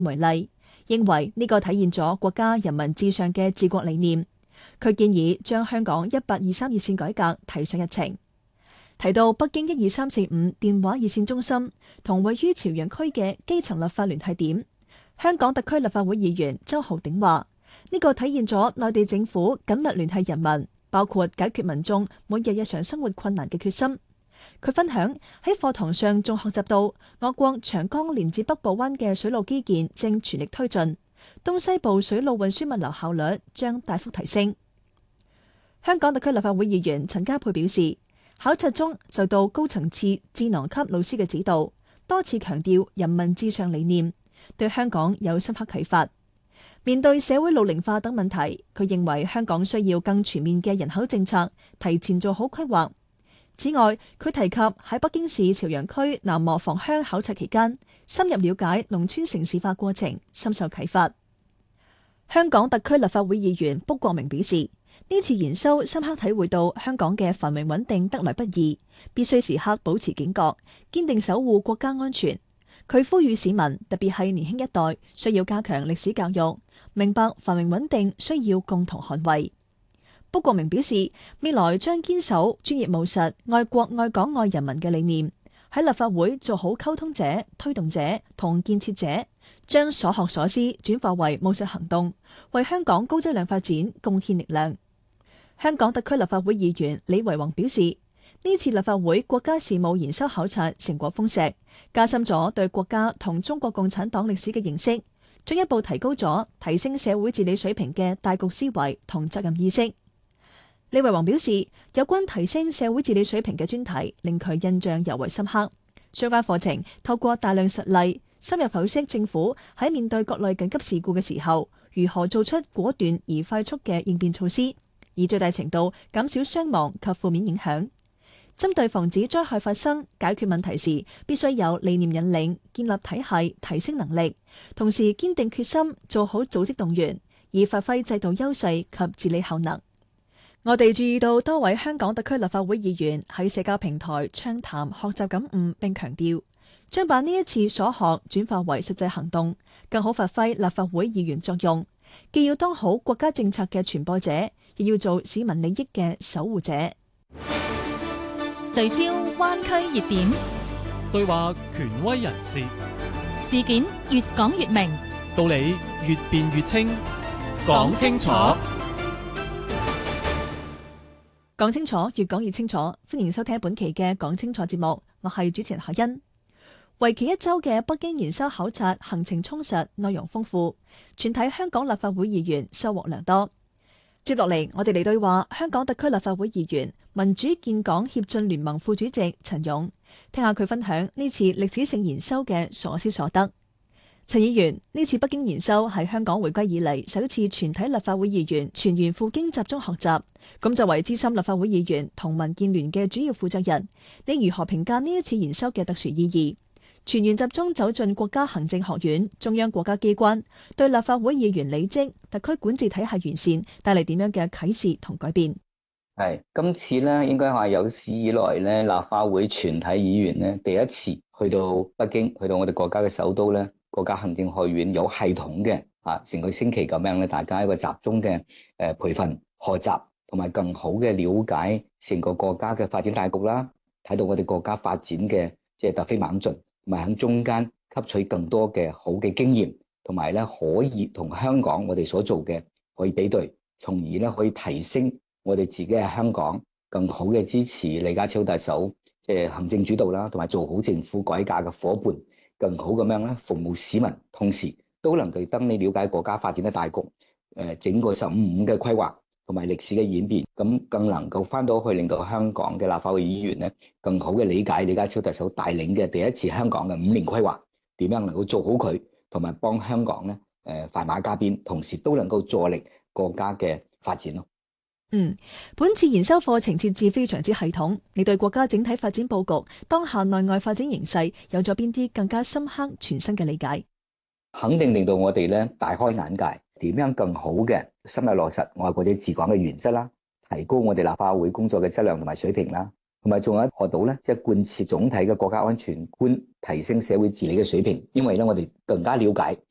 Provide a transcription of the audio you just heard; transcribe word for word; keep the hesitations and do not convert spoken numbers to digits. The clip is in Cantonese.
為例，認為呢個體現咗國家人民至上嘅治國理念。佢建議將香港一八二三熱線改革提上日程。提到北京一二三四五電話熱線中心同位於朝陽區嘅基層立法聯繫點，香港特區立法會議員周浩鼎話：呢個體現咗內地政府緊密聯繫人民，包括解決民眾每日日常生活困難嘅決心。佢分享喺課堂上仲學習到，我國長江連接北部灣嘅水路基建正全力推進，東西部水路運輸物流效率將大幅提升。香港特區立法會議員陳家珮表示，考察中受到高層次智囊級老師嘅指導，多次強調人民至上理念，對香港有深刻啟發。面對社會老齡化等問題，佢認為香港需要更全面嘅人口政策，提前做好規劃。此外，佢提及喺北京市朝陽區南磨房鄉考察期間，深入了解農村城市化過程，深受啟發。香港特區立法會議員卜國明表示，呢次研修深刻體會到香港嘅繁榮穩定得來不易，必須時刻保持警覺，堅定守護國家安全。佢呼籲市民，特別係年輕一代，需要加強歷史教育，明白繁榮穩定需要共同捍衛。卜國明表示，未來將堅守專業務實、愛國愛港愛人民嘅理念，喺立法會做好溝通者、推動者同建設者，將所學所思轉化為務實行動，為香港高質量發展貢獻力量。香港特區立法會議員李惟宏表示，呢次立法會國家事務研修考察成果豐碩，加深咗對國家同中國共產黨歷史嘅認識，進一步提高咗提升社會治理水平嘅大局思維同責任意識。李惟宏表示，有關提升社會治理水平嘅專題令佢印象尤為深刻。相關課程透過大量實例，深入剖析政府喺面對各類緊急事故嘅時候，如何做出果斷而快速嘅應變措施，以最大程度減少傷亡及負面影響。針對防止災害發生、解決問題時，必須有理念引領，建立體系，提升能力，同時堅定決心做好組織動員，以發揮制度優勢及治理效能。我哋注意到多位香港特區立法會議員喺社交平台暢談學習感悟，並強調將把呢一次所學轉化為實際行動，更好發揮立法會議員作用。既要當好國家政策嘅傳播者，亦要做市民利益嘅守護者。 聚焦灣區熱點， 對話權威人士， 事件越講越明， 道理越辯越清，講清楚。 講清楚，越講越清楚。歡迎收聽本期嘅講清楚節目，我係主持人海欣。為期一周嘅北京研修考察行程充實，內容豐富，全體香港立法會議員收穫良多。接落嚟，我哋嚟對話香港特區立法會議員、民主建港協進聯盟副主席陳勇，聽下佢分享呢次歷史性研修嘅所思所得。陳議員，呢次北京研修係香港回歸以嚟首次全體立法會議員全員赴京集中學習，咁作為資深立法會議員同民建聯嘅主要負責人，你如何評價呢一次研修嘅特殊意義？全員集中走進國家行政學院、中央國家機關，對立法會議員履職、特區管治體系完善帶嚟點樣嘅啟示同改變？ 係今次咧，應該係有史以來咧，立法會全體議員咧第一次去到北京，去到我哋國家嘅首都咧，國家行政學院有系統嘅啊，成個星期咁樣咧，大家一個集中嘅誒培訓、學習，同埋更好嘅了解成個國家嘅發展大局啦，睇到我哋國家發展嘅即係突飛猛進。同埋喺中間吸取更多嘅好嘅經驗，同埋咧可以同香港我哋所做嘅可以比對，從而咧可以提升我哋自己喺香港更好嘅支持李家超特首即係行政主導啦，同埋做好政府改革嘅夥伴，更好咁樣咧服務市民，同時都能夠等你了解國家發展嘅大局，誒整個十五五嘅規劃同埋歷史嘅演變，咁更能夠翻到去令到香港嘅立法會議員咧更好嘅理解李家超特首帶領嘅第一次香港嘅五年規劃點樣能夠做好佢，同埋幫香港咧誒快馬加鞭，同時都能夠助力國家嘅發展咯。 嗯，本次研修課程設置非常之系統，你對國家整體發展佈局、當下內外發展形勢有咗邊啲更加深刻、全新嘅理解？ 肯定令到我哋咧大開眼界，點樣更好嘅深入落實愛國者治港嘅原則啦，提高我哋立法會工作嘅質量同埋水平啦，同埋仲有學到咧即係貫徹總體嘅國家安全觀，提升社會治理嘅水平。因為咧我哋更加了解